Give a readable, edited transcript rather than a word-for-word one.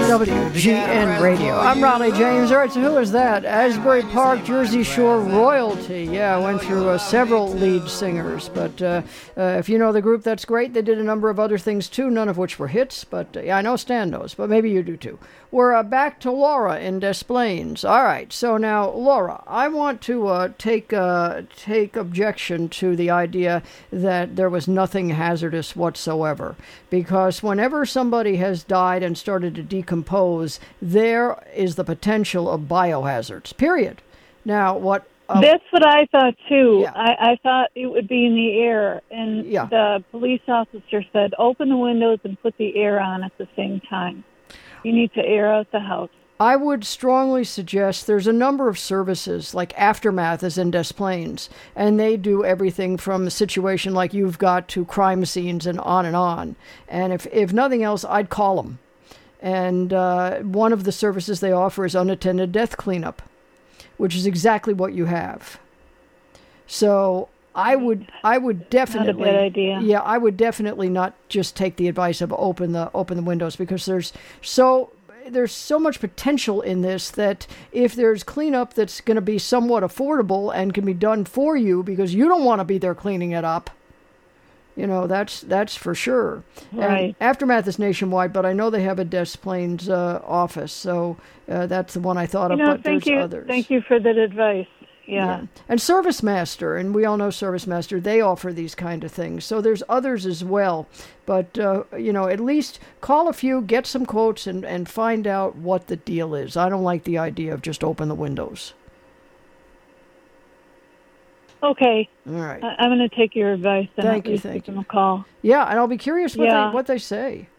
WGN Radio. I'm Ronnie James. All right, so who is that? Asbury Park, Jersey Shore royalty. Yeah, I went through several lead singers, but if you know the group, that's great. They did a number of other things too, none of which were hits, but yeah, I know Stan knows, but maybe you do too. We're back to Laura in Des Plaines. All right, so now, Laura, I want to take objection to the idea that there was nothing hazardous whatsoever, because whenever somebody has died and started to decompose, there is the potential of biohazards, period. Now, what... That's what I thought, too. Yeah. I thought it would be in the air, and the police officer said, open the windows and put the air on at the same time. You need to air out the house. I would strongly suggest there's a number of services, like Aftermath is in Des Plaines, and they do everything from a situation like you've got to crime scenes and on and on. And if nothing else, I'd call them. And one of the services they offer is unattended death cleanup, which is exactly what you have. So I would definitely... Not a bad idea. Yeah, I would definitely not just take the advice of open the windows, because there's so much potential in this that if there's cleanup that's going to be somewhat affordable and can be done for you because you don't want to be there cleaning it up, that's for sure. Right. And Aftermath is nationwide, but I know they have a Des Plaines office, so that's the one I thought of, but there's others. Thank you for that advice. Yeah. And Service Master, and we all know Service Master, they offer these kind of things. So there's others as well. But, at least call a few, get some quotes, and find out what the deal is. I don't like the idea of just open the windows. Okay. All right. I'm going to take your advice and Thank at least you. give them a call. Yeah, and I'll be curious what they say.